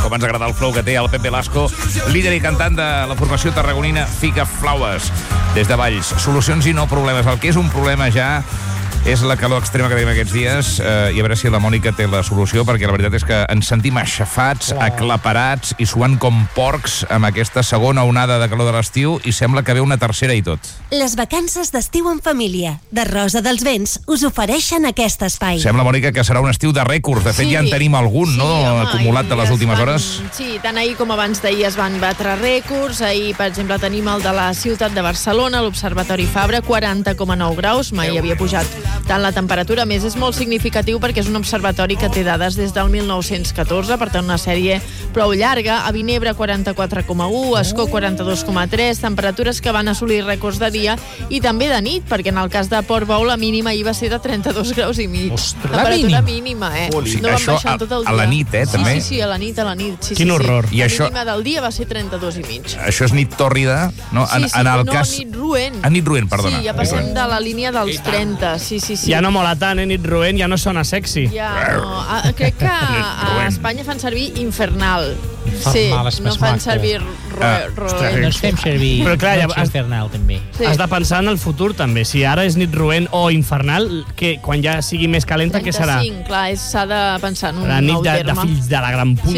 Com ens agrada el flow que té el Pep Velasco, líder i cantant de la formació tarragonina Figa Flaues. Des de Valls, solucions i no problemes. El que és un problema ja és la calor extrema que tenim aquests dies, i a veure si la Mònica té la solució, perquè la veritat és que ens sentim aixafats, aclaparats i suant com porcs amb aquesta segona onada de calor de l'estiu, i sembla que ve una tercera i tot. Les vacances d'estiu en família de Rosa dels Vents us ofereixen aquest espai. Sembla, Mònica, que serà un estiu de rècords. De fet, ja en tenim algun, no?, acumulat de les últimes hores. Sí, tant ahir com abans d'ahir es van batre rècords. Ahir, per exemple, tenim el de la ciutat de Barcelona, l'Observatori Fabra, 40,9 graus. Mai havia pujat tant la temperatura. A més, és molt significatiu perquè és un observatori que té dades des del 1914, per tant, una sèrie prou llarga. A Vinebre, 44,1, Ascó, 42,3, temperatures que van assolir rècords de dia i també de nit, perquè en el cas de Portbou la mínima ahir va ser de 32 graus i mig. Temperatura mínima, No van baixant tot el dia. A la nit, també? Sí, a la nit. Quin horror. La mínima del dia va ser 32 i mig. Això és nit tòrrida, no? Nit roent. Nit roent, perdona. Sí, ja passem de la línia dels 30, sí. Ja no mola tant, nit roent, ja no sona sexy. Ja, no. Crec que a Espanya fan servir infernal. Sí, no fan servir roent. Doncs fem servir infernal, també. Has de pensar en el futur, també. Si ara és nit roent o infernal, que quan ja sigui més calenta, què serà? 35, clar, s'ha de pensar en un la nit nou terme. de fills de la gran puta.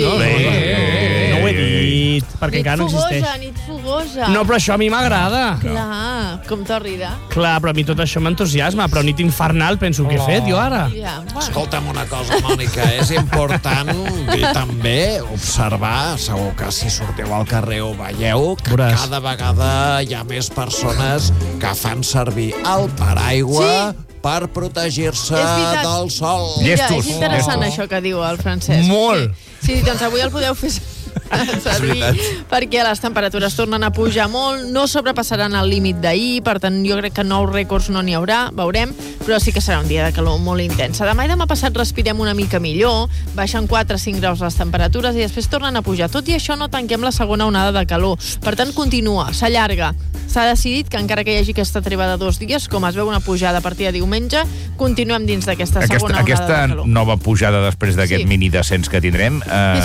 No ho he dit, perquè encara no existeix. Nit fogosa. No, però això a mi m'agrada. Clar, com tòrrida. Clar, però a mi tot això m'entusiasma, però nit infernal penso, què he fet jo ara? Escolta'm una cosa, Mònica, és important també observar, segur que si sorteu al carrer ho veieu, que cada vegada hi ha més persones que fan servir el paraigua per protegir-se del sol. Mira, és interessant això que diu el Francesc. Molt. Sí, doncs avui el podeu fer servir perquè les temperatures tornen a pujar molt, no sobrepassaran el límit d'ahir, per tant jo crec que nous rècords no n'hi haurà, veurem, però sí que serà un dia de calor molt intensa. Demà i demà passat respirem una mica millor, baixen 4-5 graus les temperatures i després tornen a pujar. Tot i això no tanquem la segona onada de calor, per tant continua, s'allarga. S'ha decidit que encara que hi hagi aquesta treva de 2 dies, com es veu una pujada a partir de diumenge, continuem dins d'aquesta segona onada de calor. Aquesta nova pujada després d'aquest mini descens que tindrem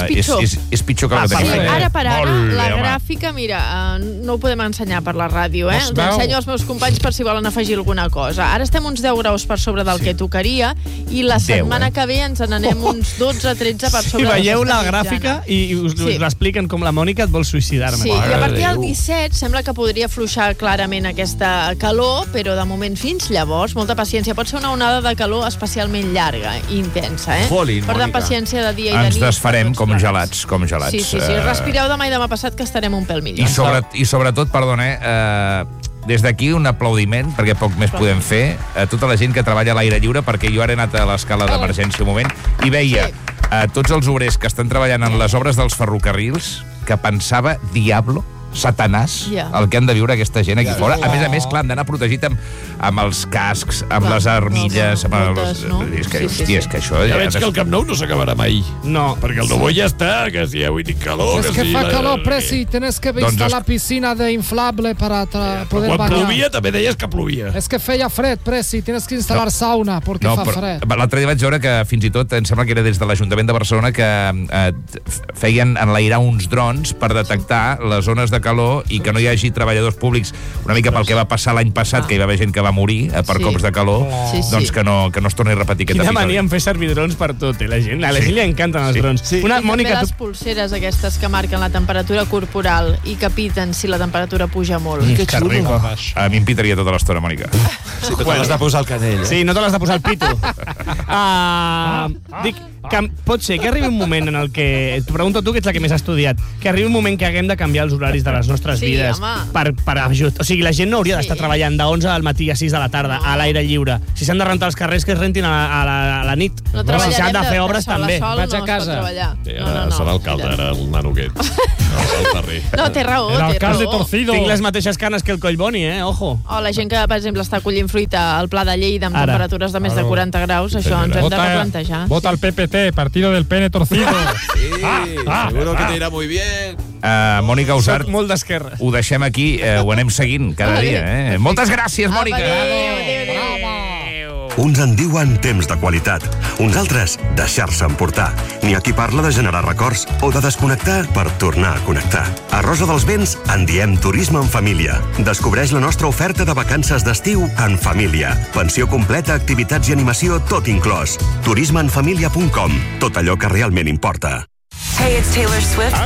és pitjor que la que tenim. Ara per ara, la gràfica, mira, no ho podem ensenyar per la ràdio, l'ensenyo als meus companys per si volen afegir alguna cosa. Ara estem uns 10 graus per sobre del que tocaria i la setmana que ve ens n'anem uns 12-13 per sobre. Si veieu la gràfica i us l'expliquen com la Mònica et vol suïcidar-me. Sí, i a partir del 17 sembla que podria fluixar clarament aquesta calor, però de moment fins llavors, molta paciència. Pot ser una onada de calor especialment llarga i intensa, Per tant, paciència de dia i de nit. Ens desfarem com gelats. Sí, respireu demà i demà passat que estarem un pèl millor. I sobretot, perdona, des d'aquí un aplaudiment, perquè poc més podem fer, a tota la gent que treballa a l'aire lliure, perquè jo ara he anat a l'escala d'emergència un moment i veia tots els obrers que estan treballant en les obres dels ferrocarrils que pensava, diablo, Satanàs, el que han de viure aquesta gent aquí fora. A més, clar, han d'anar protegit amb els cascs, amb les armilles, és que això... Ja veig que el Camp Nou no s'acabarà mai. No. Perquè el Nou ja està, que si avui tinc calor... Es que fa calor, Presi, tienes que visitar la piscina de inflable para poder bañar. Quan plovia, també deies que plovia. Es que feia fred, Presi, tienes que instal·lar sauna, perquè fa fred. L'altre dia vaig veure que fins i tot, em sembla que era des de l'Ajuntament de Barcelona, que feien enlairar uns drons per detectar les zones de calor i que no hi hagi treballadors públics, una mica pel que va passar l'any passat, que hi va haver gent que va morir per cops de calor, doncs que no es torni a repetir aquest episodi. Quina mania en fer servir drons per tot, la gent. A la gent li encanten els drons. I també les pulseres aquestes que marquen la temperatura corporal i que piten si la temperatura puja molt. Que xulo. A mi em pitaria tota l'estona, Mònica. Sí, però te l'has de posar al canell, Sí, no te l'has de posar al pito. Dic, que pot ser que arribi un moment en el que, et pregunto tu, que ets la que més ha estudiat, que arribi un moment que haguem de canviar els horaris de les nostres vides per ajut. O sigui, la gent no hauria d'estar treballant de 11 del matí a 6 de la tarda a l'aire lliure. Si s'han de rentar els carrers, que es rentin a la nit. Si s'han de fer obres, també. Vaig a casa. Serà alcalde, ara el nano aquest. No, té raó. L'alcalde torcido. Tinc les mateixes canes que el Collboni, ojo. O la gent que, per exemple, està collint fruita al Pla de Lleida amb temperatures de més de 40 graus, això ens hem de replantejar. Vota el PPT, partido del pene torcido. Sí, seguro que te irà muy bien. Mònica Usart, molt d'esquerra. ho deixem aquí, ho anem seguint cada dia. Moltes gràcies, Mònica. Adéu. Uns en diuen temps de qualitat, uns altres deixar-se emportar. N'hi ha qui parla de generar records o de desconnectar per tornar a connectar. A Rosa dels Vents en diem turisme en família. Descobreix la nostra oferta de vacances d'estiu en família. Pensió completa, activitats i animació, tot inclòs. turismeenfamilia.com. Tot allò que realment importa. Hey, it's Taylor Swift.